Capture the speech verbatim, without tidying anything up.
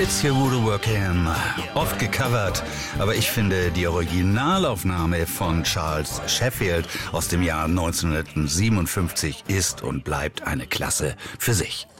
It's Your Voodoo Working, oft gecovert, aber ich finde die Originalaufnahme von Charles Sheffield aus dem Jahr neunzehnhundertsiebenundfünfzig ist und bleibt eine Klasse für sich.